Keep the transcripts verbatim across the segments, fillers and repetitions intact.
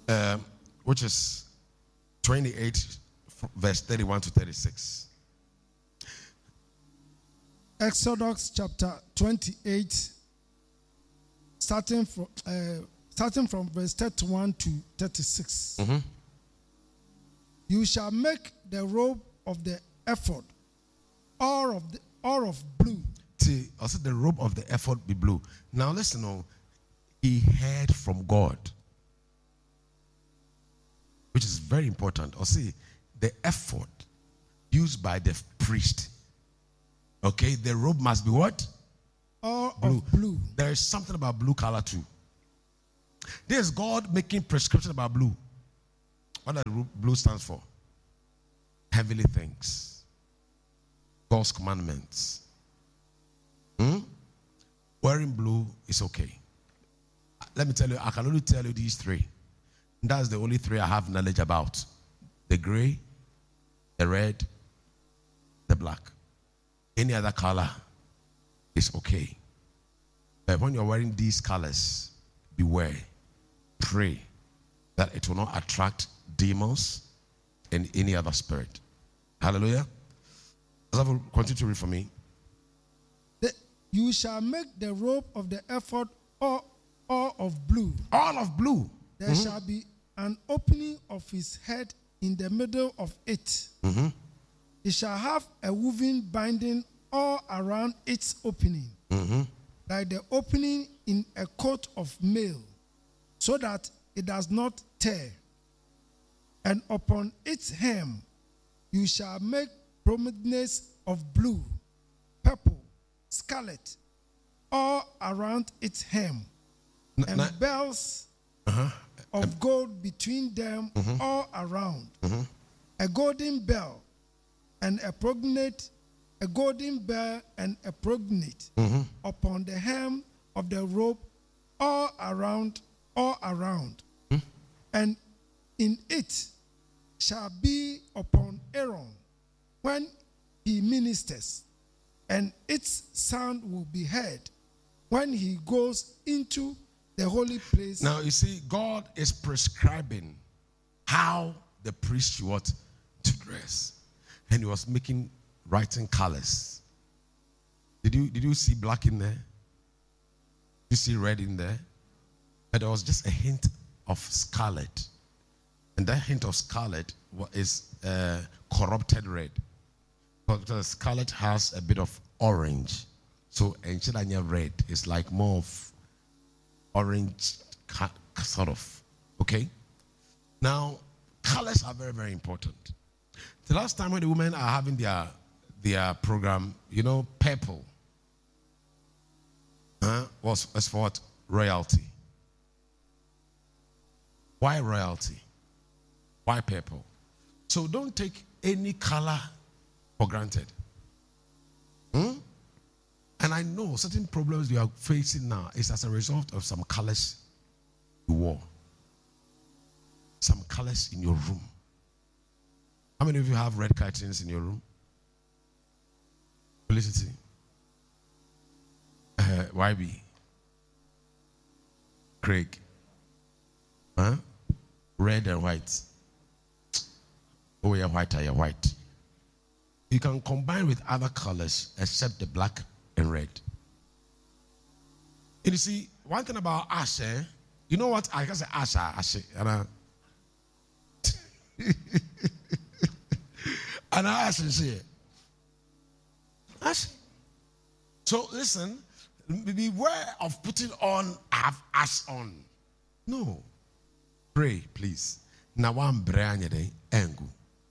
um, which is twenty-eight, verse thirty-one to thirty-six. Exodus chapter twenty-eight, starting from uh, starting from verse thirty-one to thirty-six. Mm-hmm. You shall make the robe of the ephod all of the all of blue. See, also the robe of the ephod be blue. Now listen, oh, he heard from God, which is very important. Or see, the ephod used by the priest. Okay, the robe must be what? All Blue. of blue. There is something about blue color too. There's God making prescription about blue. What does blue stands for? Heavenly things. God's commandments. Hmm? Wearing blue is okay. Let me tell you, I can only tell you these three. And that's the only three I have knowledge about. The gray, the red, the black. Any other color is okay. But when you're wearing these colors, beware. Pray that it will not attract demons and any other spirit. Hallelujah. Let's have a, continue to read for me. The, you shall make the robe of the ephod all, all of blue. All of blue. There mm-hmm. shall be an opening of his head in the middle of it. Mm-hmm. It shall have a woven binding all around its opening, mm-hmm. like the opening in a coat of mail, so that it does not tear. And upon its hem you shall make bromides of blue, purple, scarlet, all around its hem, N- and n- bells uh-huh. of gold between them mm-hmm. all around. Mm-hmm. A golden bell and a prognate, a golden bell and a prognate mm-hmm. upon the hem of the robe all around, all around. Mm-hmm. And in it shall be upon Aaron when he ministers, and its sound will be heard when he goes into the holy place. Now you see, God is prescribing how the priest should what to dress, and he was making writing colors. Did you did you see black in there? Did you see red in there? But there was just a hint of scarlet, and that hint of scarlet is uh, corrupted red. Because scarlet has a bit of orange, so enchilada red is like more of orange sort of. Okay. Now colors are very very important. The last time when the women are having their their program, you know, purple uh, was, was for what? Royalty. Why royalty? Why purple? So don't take any color for granted. Hmm? And I know certain problems you are facing now is as a result of some colors you wore. Some colors in your room. How many of you have red curtains in your room? Felicity. Uh, Y B. Craig. Huh? Red and white. Oh, you're white, or you're white. You can combine with other colors except the black and red. And you see, one thing about ash, eh? You know what? I can say ash, ash, and I, and I ash and say, ash. So listen, beware of putting on have ash on. No, pray, please. Now one brand day, angu.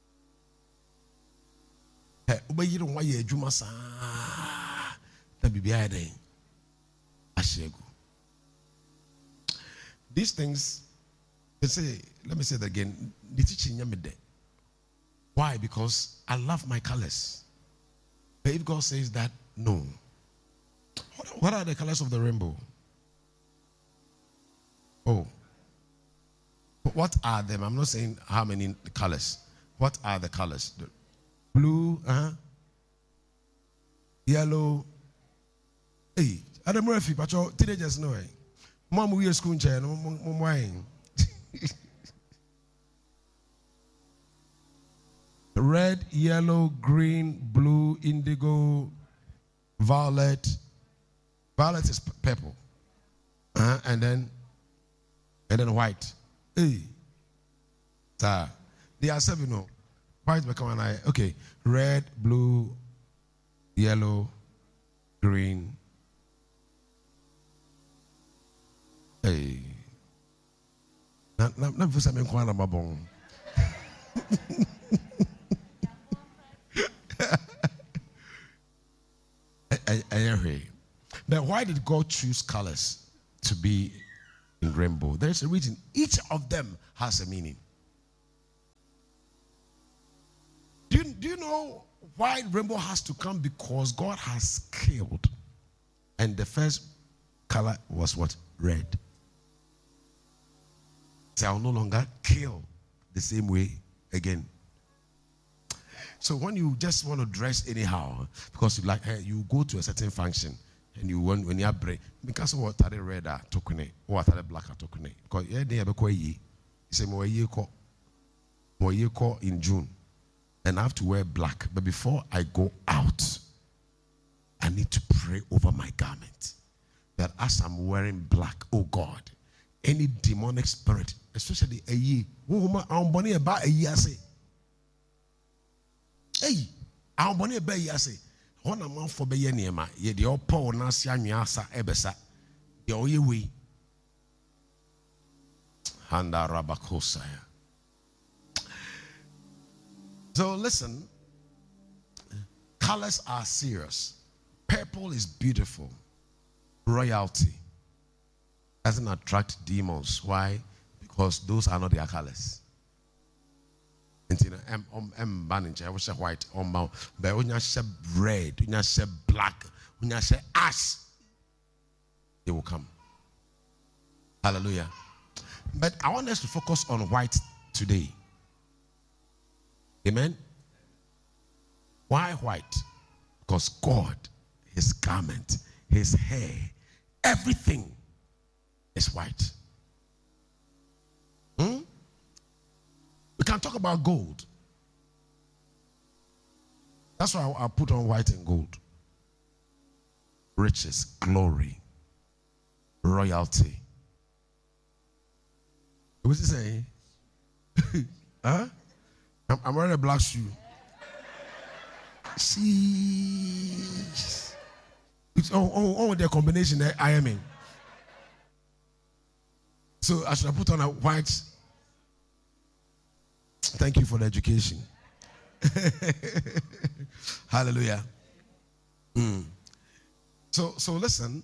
Hey, obey you don't want your jumasa. That be behind day. Ashegu. These things, they say, let me say that again. The teaching yamide. Why? Because I love my colors. But if God says that, no. What are the colors of the rainbow? Oh. What are them? I'm not saying how many colors. What are the colors? The blue, uh-huh. Yellow. Hey, Adam Murphy, but your teenagers know. Mom, we are school chair, no more wine. red, yellow, green, blue, indigo, violet. Violet is purple. Uh, and then and then white. Hey. Sir. They are seven, no. White become an eye. Okay. Red, blue, yellow, green. Hey. Na na na fusa me kwa na mabon. I I I But why did God choose colors to be in rainbow? There's a reason. Each of them has a meaning. Do you, do you know why rainbow has to come? Because God has killed. And the first color was what? Red. So I'll no longer kill the same way again. So when you just want to dress anyhow, because you like, hey, you go to a certain function, and you want when you have break, because of what are red are tokune, or what are black are tokune. Because yeah, they have a koi ye. Say more ye ko, more ye ko in June, and I have to wear black. But before I go out, I need to pray over my garment. That as I'm wearing black, oh God, any demonic spirit, especially a ye, who I'm born about a year say, hey, I'm born about a year say. One amount for be near ye the old Paul Nasia Nyasa Ebesa, the only way. Handa Rabakosaya. So listen, colors are serious. Purple is beautiful. Royalty doesn't attract demons. Why? Because those are not their colors. I'm um um banning I was white on mount, but when you say red, when you say black, when you say ash, they will come. Hallelujah. But I want us to focus on white today. Amen. Why white? Because God, his garment, his hair, everything is white. Hmm? We can talk about gold. That's why I, I put on white and gold. Riches, glory, royalty. What's he saying? Huh? I'm, I'm wearing a black shoe. See, it's all, all, all the combination that I am in. So I should have put on a white. Thank you for the education. Hallelujah. Mm. So, so listen.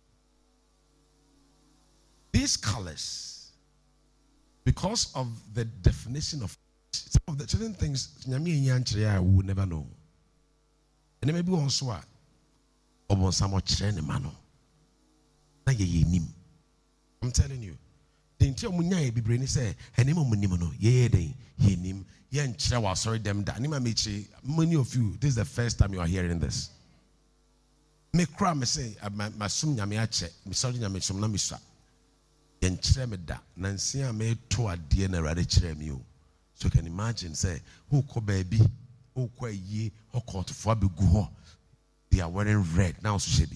These colors, because of the definition of some of the certain things, I will never know. And then maybe on swa, or on some training man. I'm telling you. The interior munya be brainy say, and name munimono, ye day, he nim, yen chawa, sorry them that. Nima michi, many of you, this is the first time you are hearing this. Me cry me say, my sum yamiache, me sorry yamisum na misa. Yen tremeda, Nancy me to a dear na radi tremio. So you can imagine, say, who ko baby, who ko ye, or caught for be go. They are wearing red now, so she be.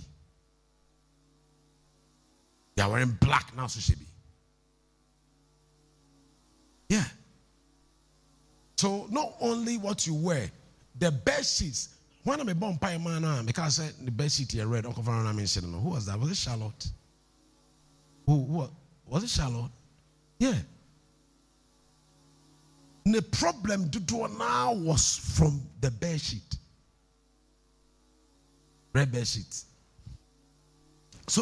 They are wearing black now, so she be. Yeah. So not only what you wear, the bed sheets. When I'm a bomb pie man, because I said the bed sheet here red. Uncle Farron, I mentioned. Who was that? Was it Charlotte? Who? What? Was it Charlotte? Yeah. The problem to do now was from the bed sheet, red bed sheet. So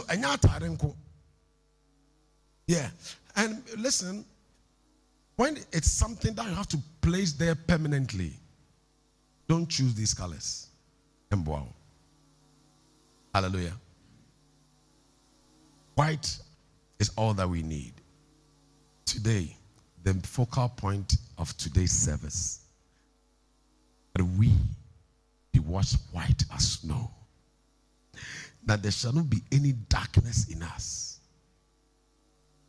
yeah, and listen. When it's something that you have to place there permanently, don't choose these colors. And wow. Hallelujah. White is all that we need. Today, the focal point of today's service, that we be washed white as snow. That there shall not be any darkness in us.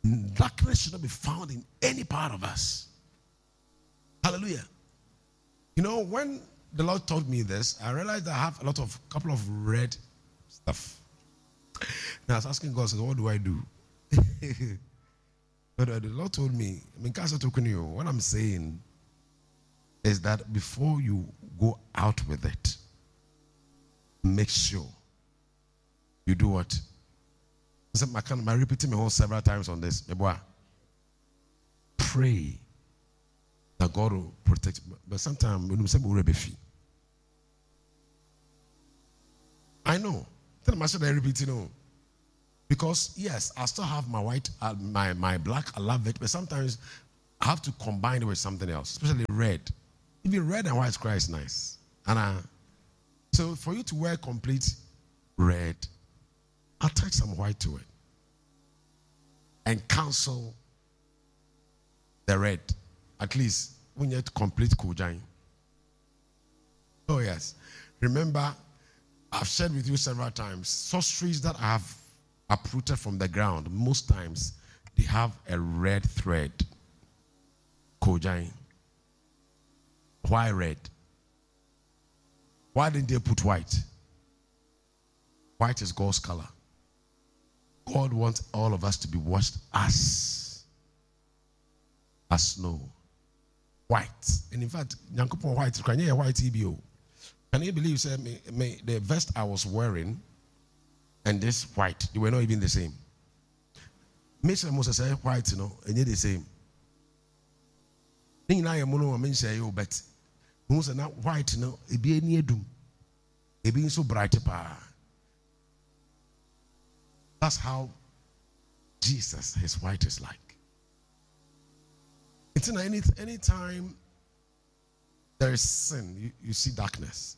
Darkness should not be found in any part of us. Hallelujah. You know, when the Lord told me this, I realized I have a lot of couple of red stuff. And I was asking God, so what do I do? But the Lord told me, what I'm saying is that before you go out with it, make sure you do what? I can't, I'm repeating my whole several times on this. Pray that God will protect you. But sometimes when you say I know. Tell myself I repeat, you know. Because yes, I still have my white, uh, my my black. I love it, but sometimes I have to combine it with something else, especially red. Even red and white is quite nice. And uh, so for you to wear complete red, attach some white to it and cancel the red. At least when you have to complete Kujang. Oh yes, remember I've shared with you several times sorceries that I have uprooted from the ground, most times they have a red thread. Kojai. Why red? Why didn't they put white? White is God's color. God wants all of us to be washed as as snow. White. And in fact, Nyankopon white, can you white E B O? Can you believe say, me, me, the vest I was wearing and this white, they were not even the same. Mister Moses said white, you know, and yet the same. Thing I am mono men say you bet. Who's not white, you know, it be near doom. It being so bright pa. That's how Jesus, his white is like. It's in any any time there is sin, you, you see darkness.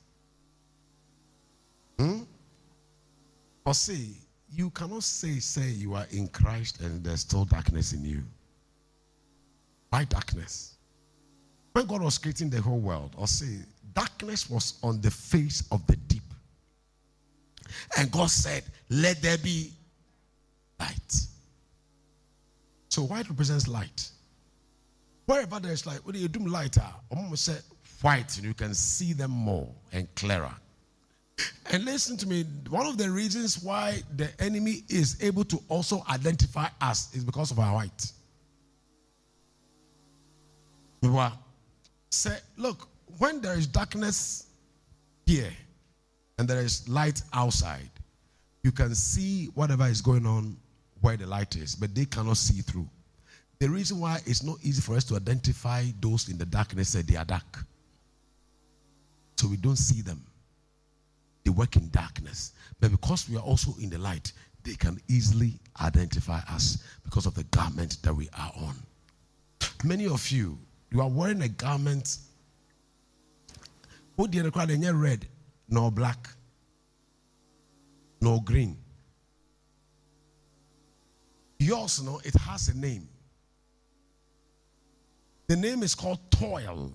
Hmm? Or say, you cannot say, say you are in Christ and there's still darkness in you. Why darkness? When God was creating the whole world, or say, darkness was on the face of the deep. And God said, let there be light. So white represents light. Wherever there's light, when you do light, I'm going to say white, and you can see them more and clearer. And listen to me, one of the reasons why the enemy is able to also identify us is because of our white. Say, look, when there is darkness here and there is light outside, you can see whatever is going on where the light is, but they cannot see through. The reason why it's not easy for us to identify those in the darkness that they are dark. So we don't see them. They work in darkness. But because we are also in the light, they can easily identify us because of the garment that we are on. Many of you, you are wearing a garment. Who did the crowd? They're red, no black, no green. Yours, no, it has a name. The name is called toil.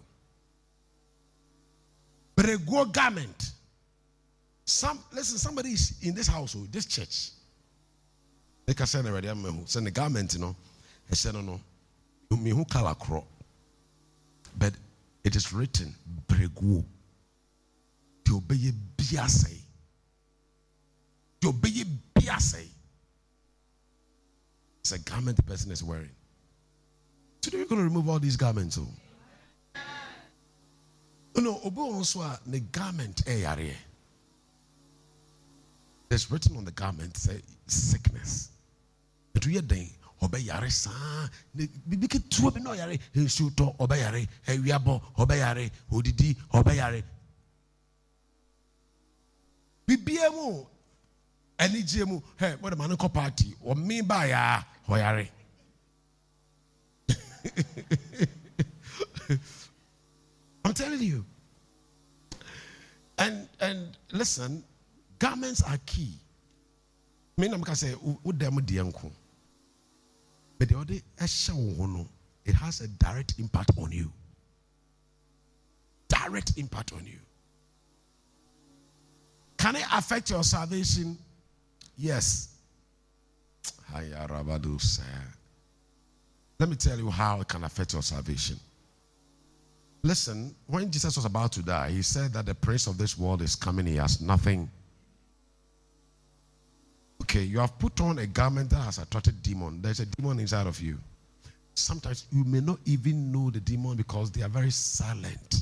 But a good garment. Some listen, somebody is in this household, this church. They can send already. I'm send the garment, you know. I said, no, no. Me who color crop. But it is written, Bregu. To obey biase. To obey biase. It's a garment the person is wearing. Today we're going to remove all these garments. Oh. No, obo also the garment eh there's written on the garment say sickness. It we day obey yare sa bibi ke tuo bi no yare nsu to obey yare ewiabo obey yare odidi obey yare bibiemu ani jemu hey what the man ko party o me ba ya o yare. I'm telling you. And and listen, garments are key. Me na mka say udem dianku. But the other it has a direct impact on you. Direct impact on you. Can it affect your salvation? Yes. Let me tell you how it can affect your salvation. Listen, when Jesus was about to die, he said that the prince of this world is coming. He has nothing. Okay, you have put on a garment that has attracted demon. There's a demon inside of you. Sometimes you may not even know the demon because they are very silent.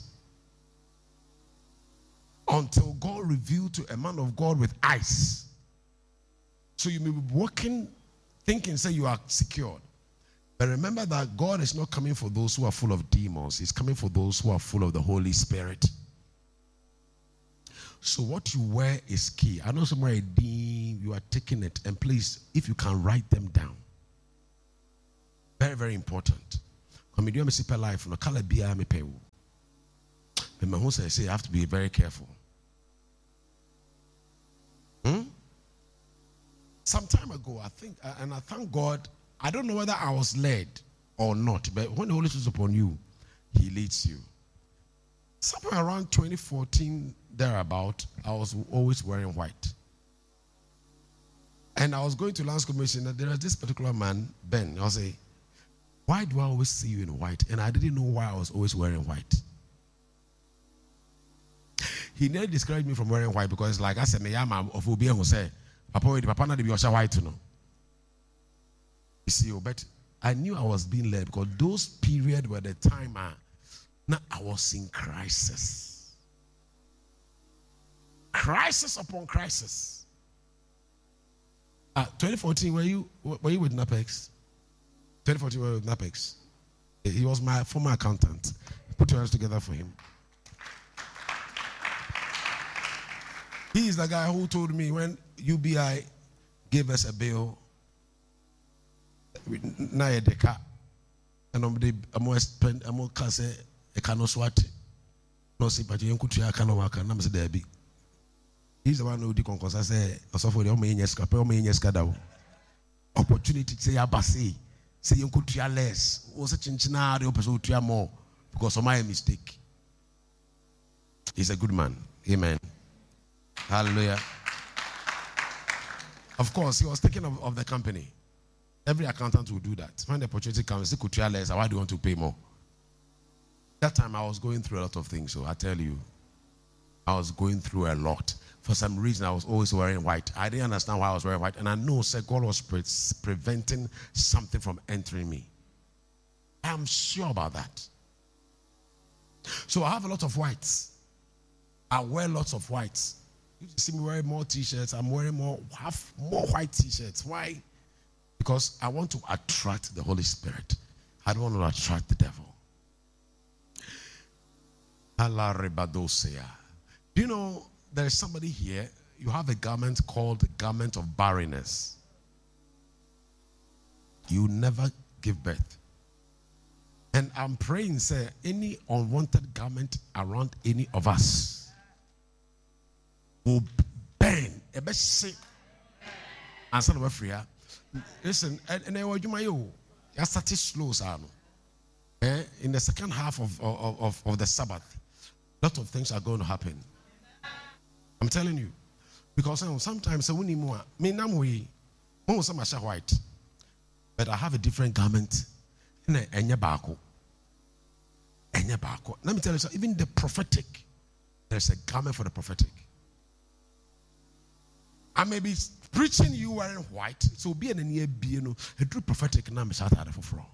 Until God revealed to a man of God with eyes. So you may be walking, thinking, say you are secured. But remember that God is not coming for those who are full of demons. He's coming for those who are full of the Holy Spirit. So what you wear is key. I know somewhere you are taking it. And please, if you can write them down. Very, very important. I mean, you have life. No color be I pay. But my husband say you have to be very careful. Hmm? Some time ago, I think, and I thank God. I don't know whether I was led or not, but when the Holy Spirit is upon you, He leads you. Somewhere around twenty fourteen, thereabout, I was always wearing white. And I was going to Lance Commission, and there was this particular man, Ben. I was saying, why do I always see you in white? And I didn't know why I was always wearing white. He never discouraged me from wearing white because, like I said, me am of Obi who say, Papa, Papa, na de be white, no. You see, but I knew I was being led because those periods were the time I, now I was in crisis. Crisis upon crisis. Uh, twenty fourteen, were you were you with NAPEX? twenty fourteen, were you with NAPEX? He was my former accountant. Put your hands together for him. He is the guy who told me when U B I gave us a bill, na ye deka, and I'm the I'm spend I'm can say a cano swat, no see but you could try cano work and I'm say Debbie. He's the one who did concourse. I say, also for the Omenius Capel, Omenius Cadao. Opportunity to say Abasi, say you could try less, or such in China, the opposite try more because of my mistake. He's a good man. Amen. Hallelujah. Of course, he was thinking of, of the company. Every accountant will do that. When the opportunity comes, they could try less. Why do you want to pay more? That time I was going through a lot of things. So I tell you, I was going through a lot. For some reason, I was always wearing white. I didn't understand why I was wearing white. And I know sir, God was pre- preventing something from entering me. I'm sure about that. So I have a lot of whites. I wear lots of whites. You see me wearing more t-shirts. I'm wearing more, have more white t-shirts. Why? Because I want to attract the Holy Spirit. I don't want to attract the devil. Allah rebadosea. Do you know there is somebody here? You have a garment called the garment of barrenness. You never give birth. And I'm praying, say, any unwanted garment around any of us will burn. And son of a free. Listen, and then what you might you started slow, son. In the second half of, of, of, of the Sabbath, a lot of things are going to happen. I'm telling you. Because sometimes I wouldn't more. Me nam we most white. But I have a different garment. Enya bako. Enya bako. Let me tell you something. Even the prophetic, there's a garment for the prophetic. I may be preaching you wearing white, so be an near be no a true prophetic name is out of for.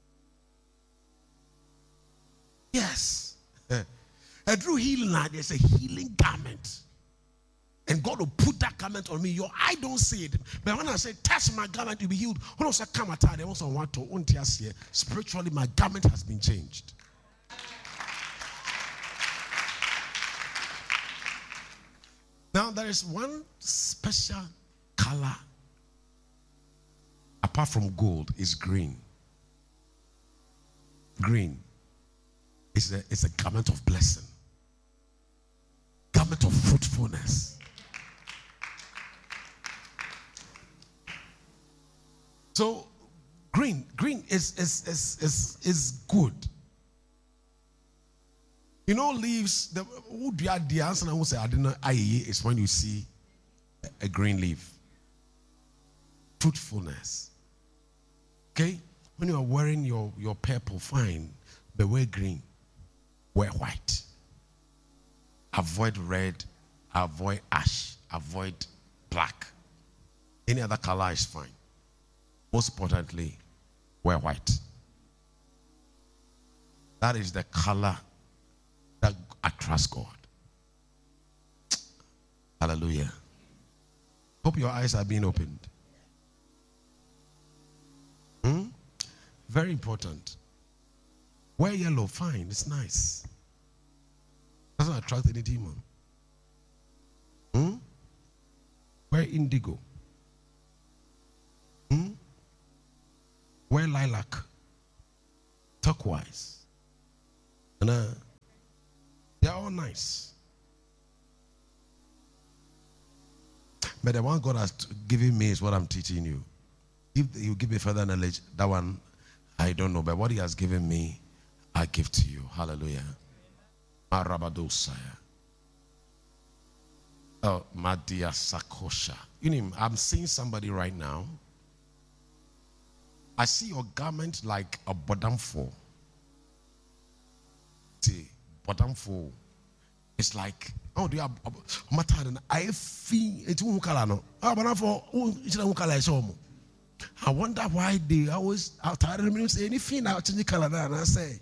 Yes. A true healing, there's a healing garment. And God will put that garment on me. Your eye don't see it. But when I say, touch my garment, you'll be healed. When I say, come at I also want to spiritually, my garment has been changed. Now, there is one special color apart from gold, is green. Green. It's a, it's a garment of blessing. Garment of fruitfulness. So, green, green is, is, is, is, is good. You know, leaves, the who do the answer I will say I didn't know is when you see a green leaf. Fruitfulness. Okay? When you are wearing your, your purple, fine, but wear green. wear white. Avoid red, avoid ash, avoid black. Any other color is fine. Most importantly, wear white. That is the color that attracts God. Hallelujah. Hope your eyes are being opened. Hmm? Very important. Wear yellow, fine, it's nice. Doesn't attract any demon. Hmm? Wear indigo. Hmm? Wear lilac, turquoise. And uh, they're all nice. But the one God has given me is what I'm teaching you. If you give me further knowledge, that one, I don't know. But what he has given me, I give to you. Hallelujah. Marabadosaya. Oh, Madia Sakosha. You know, I'm seeing somebody right now. I see your garment like a bodamfo. See, bodamfo. It's like, oh, do you have matter? I feel it's one color. No, ah, bodamfo. It's one color. I wonder why they always out there me say anything now change color now. And I say,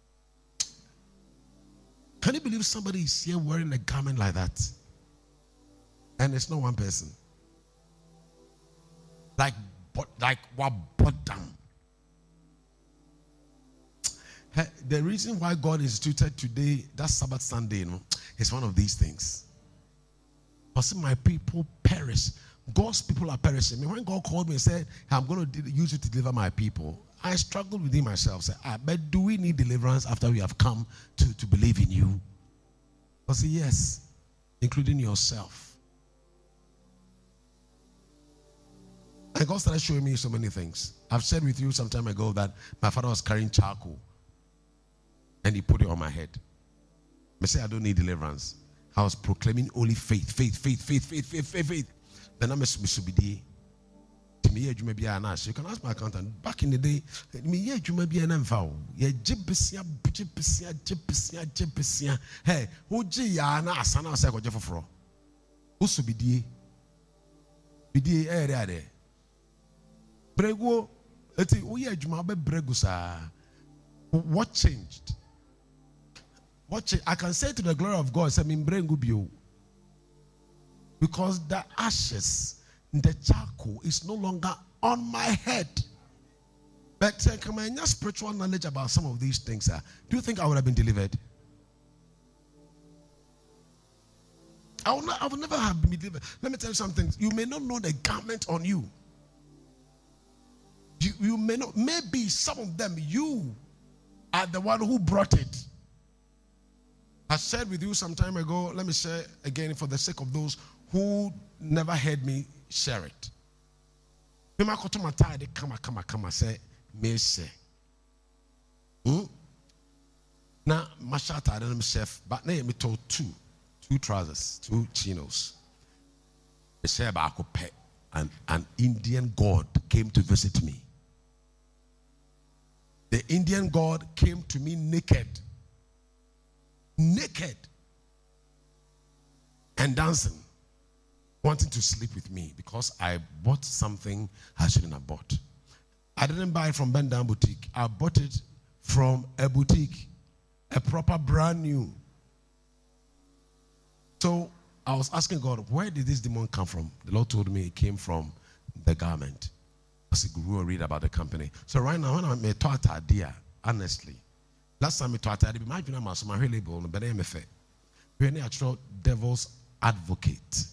can you believe somebody is here wearing a garment like that? And it's not one person. Like, but like what bottom. The reason why God instituted today, that Sabbath Sunday, you know, is one of these things. Because my people perish. God's people are perishing. I mean, when God called me and said, I'm going to use you to deliver my people, I struggled within myself. Said, ah, but do we need deliverance after we have come to, to believe in you? I said, yes, including yourself. And God started showing me so many things. I've shared with you some time ago that my father was carrying charcoal and he put it on my head. I said, I don't need deliverance. I was proclaiming only faith, faith, faith, faith, faith, faith, faith, faith. Then I'm a subidi. You can ask my accountant. Back in the day, me yeah, you may be an envoy. Yeah, jibisia, jibisia, jibisia, jibisia. Hey, who jia na asana say go jefofro. Who subidi? Bidi eh there there. Brego, eti wo yeah adwuma be brego sa. What changed? What changed? I can say to the glory of God, say me brego bio. Because the ashes, the charcoal is no longer on my head. But uh, come on, spiritual knowledge about some of these things. Uh, do you think I would have been delivered? I would, not, I would never have been delivered. Let me tell you something. You may not know the garment on you. You, you may not, maybe some of them, you are the one who brought it. I shared with you some time ago. Let me share again for the sake of those who never heard me share it. Come come come come say me say. Hmm? Now mashata I don't know chef, but now me told two, two trousers, two chinos. Me say about and an Indian god came to visit me. The Indian god came to me naked, naked, and dancing. Wanting to sleep with me because I bought something I shouldn't have bought. I didn't buy it from Ben Dan Boutique. I bought it from a boutique, a proper brand new. So I was asking God, where did this demon come from? The Lord told me it came from the garment. I said, Guru, I read about the company. So right now, when I'm a taught idea, honestly, last time I taught idea, my dream was my label, but I'm a fair. We're a natural devil's advocate.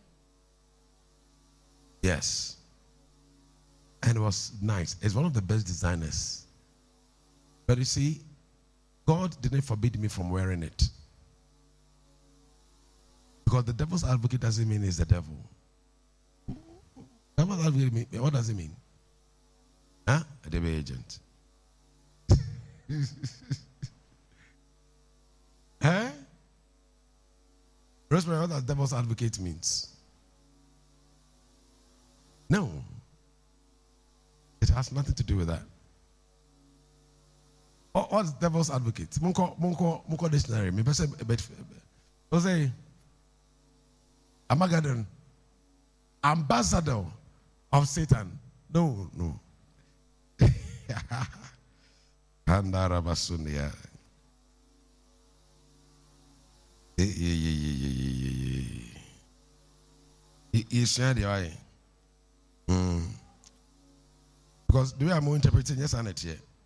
Yes. And it was nice. It's one of the best designers. But you see, God didn't forbid me from wearing it. Because the devil's advocate doesn't mean he's the devil. Devil's advocate mean, what does it mean? Huh? A devil agent. Huh? Rosemary, what does devil's advocate means? No. It has nothing to do with that. Oh, what's devil's advocate? Munko, munko, munko dictionary. Me person a bit. Say, Armageddon, ambassador of Satan. No, no. Handarabasunia. Yeah, yeah, yeah, yeah, yeah, yeah. He shared the eye. Because the way I'm interpreting, yes, and it here.